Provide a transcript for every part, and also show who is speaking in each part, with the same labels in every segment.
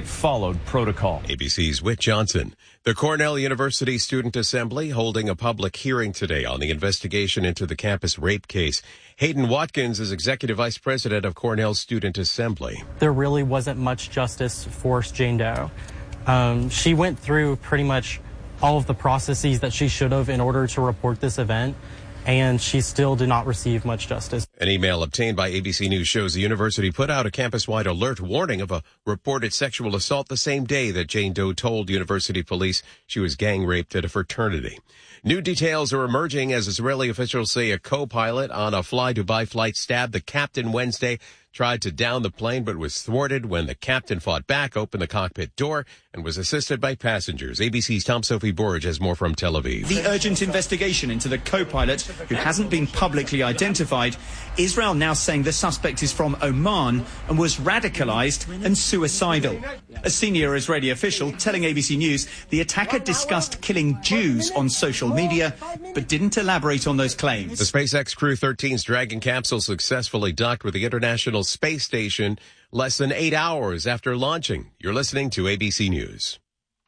Speaker 1: followed protocol.
Speaker 2: ABC's Whit Johnson. The Cornell University Student Assembly holding a public hearing today on the investigation into the campus rape case. Hayden Watkins is Executive Vice President of Cornell's Student Assembly.
Speaker 3: There really wasn't much justice for Jane Doe. She went through pretty much all of the processes that she should have in order to report this event, and she still did not receive much justice.
Speaker 2: An email obtained by ABC News shows the university put out a campus-wide alert warning of a reported sexual assault the same day that Jane Doe told university police she was gang raped at a fraternity. New details are emerging as Israeli officials say a co-pilot on a fly-Dubai flight stabbed the captain Wednesday, tried to down the plane but was thwarted when the captain fought back, opened the cockpit door, and was assisted by passengers. ABC's Tom Sophie Borge has more from Tel Aviv.
Speaker 4: The urgent investigation into the co-pilot, who hasn't been publicly identified. Israel now saying the suspect is from Oman and was radicalized and suicidal. A senior Israeli official telling ABC News the attacker discussed killing Jews on social media, but didn't elaborate on those claims.
Speaker 2: The SpaceX Crew 13's Dragon capsule successfully docked with the International Space Station less than 8 hours after launching. You're listening to ABC News.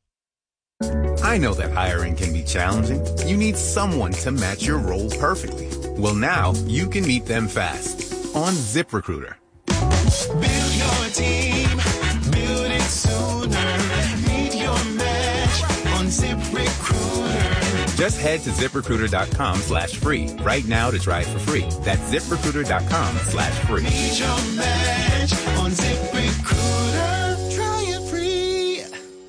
Speaker 5: I know that hiring can be challenging. You need someone to match your role perfectly. Well, now you can meet them fast on ZipRecruiter.
Speaker 6: Build your team, build it sooner. Meet your match on ZipRecruiter.
Speaker 5: Just head to ZipRecruiter.com/free right now to try it for free. That's ZipRecruiter.com/free.
Speaker 6: Meet your match on ZipRecruiter. Try it free.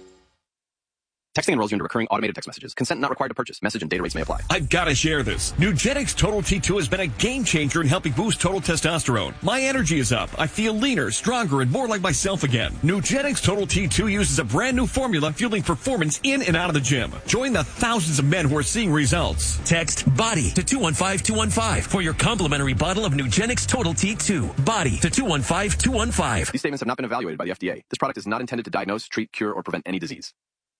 Speaker 7: Texting enrolls you into recurring automated text messages. Consent not required to purchase. Message and data rates may apply.
Speaker 8: I've got to share this. Nugenix Total T2 has been a game changer in helping boost total testosterone. My energy is up. I feel leaner, stronger, and more like myself again. Nugenix Total T2 uses a brand new formula fueling performance in and out of the gym. Join the thousands of men who are seeing results.
Speaker 9: Text BODY to 215-215 for your complimentary bottle of Nugenix Total T2. BODY to 215-215.
Speaker 7: These statements have not been evaluated by the FDA. This product is not intended to diagnose, treat, cure, or prevent any disease.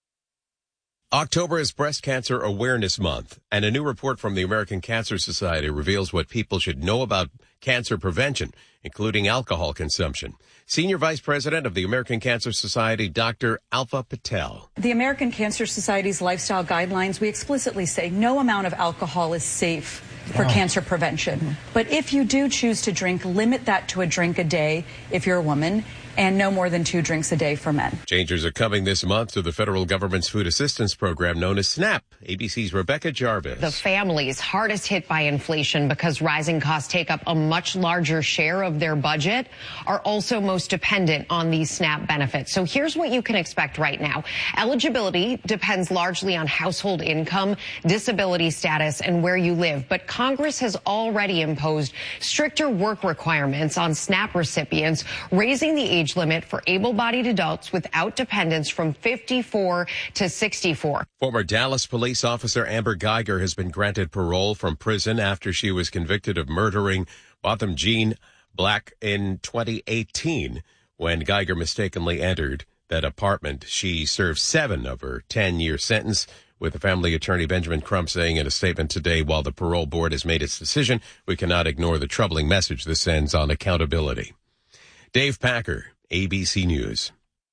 Speaker 2: October is Breast Cancer Awareness Month, and a new report from the American Cancer Society reveals what people should know about cancer prevention, including alcohol consumption. Senior Vice President of the American Cancer Society, Dr. Alpha Patel.
Speaker 10: The American Cancer Society's lifestyle guidelines, we explicitly say no amount of alcohol is safe for cancer prevention. But if you do choose to drink, limit that to a drink a day if you're a woman, and no more than 2 drinks a day for men.
Speaker 2: Changes are coming this month to the federal government's food assistance program known as SNAP. ABC's Rebecca Jarvis.
Speaker 11: The families hardest hit by inflation because rising costs take up a much larger share of their budget are also most dependent on these SNAP benefits. So here's what you can expect right now. Eligibility depends largely on household income, disability status, and where you live. But Congress has already imposed stricter work requirements on SNAP recipients, raising the age limit for able-bodied adults without dependents from 54 to 64.
Speaker 2: Former Dallas police officer Amber Geiger has been granted parole from prison after she was convicted of murdering Botham Jean Black in 2018. When Geiger mistakenly entered that apartment, she served 7 of her 10-year sentence, with the family attorney Benjamin Crump saying in a statement today, while the parole board has made its decision, we cannot ignore the troubling message this sends on accountability. Dave Packer, ABC News.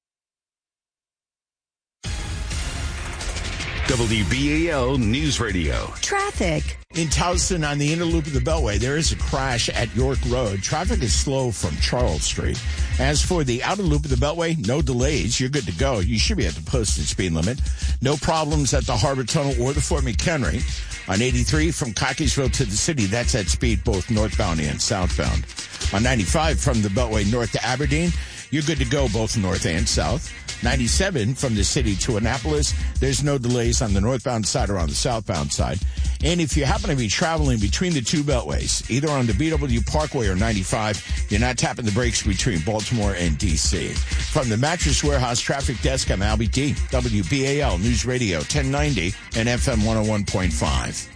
Speaker 12: WBAL News Radio.
Speaker 13: Traffic. In Towson on the inner loop of the Beltway, there is a crash at York Road. Traffic is slow from Charles Street. As for the outer loop of the Beltway, no delays. You're good to go. You should be at the posted speed limit. No problems at the Harbor Tunnel or the Fort McHenry. On 83 from Cockeysville to the city, that's at speed both northbound and southbound. On 95 from the Beltway north to Aberdeen, you're good to go both north and south. 97 from the city to Annapolis, there's no delays on the northbound side or on the southbound side. And if you happen to be traveling between the two beltways, either on the BW Parkway or 95, you're not tapping the brakes between Baltimore and D.C. From the Mattress Warehouse Traffic Desk, I'm Albie D. WBAL News Radio 1090 and FM 101.5.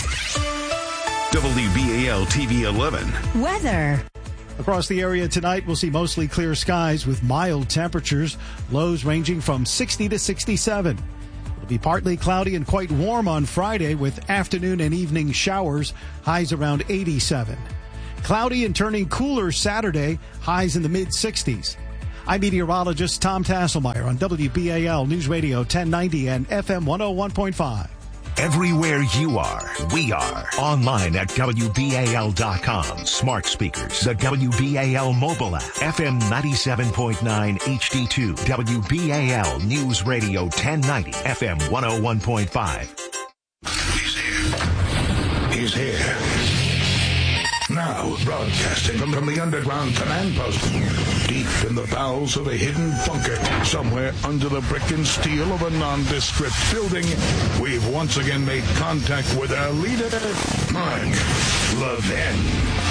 Speaker 12: WBAL TV 11.
Speaker 14: Weather. Across the area tonight, we'll see mostly clear skies with mild temperatures, lows ranging from 60 to 67. It'll be partly cloudy and quite warm on Friday with afternoon and evening showers, highs around 87. Cloudy and turning cooler Saturday, highs in the mid-60s. I'm meteorologist Tom Tasselmeyer on WBAL News Radio 1090 and FM 101.5.
Speaker 1: Everywhere you are, we are. Online at WBAL.com. Smart speakers, the WBAL mobile app, FM 97.9 HD2, WBAL News Radio 1090, FM 101.5.
Speaker 15: He's here. Now, broadcasting from the underground command post, deep in the bowels of a hidden bunker, somewhere under the brick and steel of a nondescript building, we've once again made contact with our leader, Mark Levin.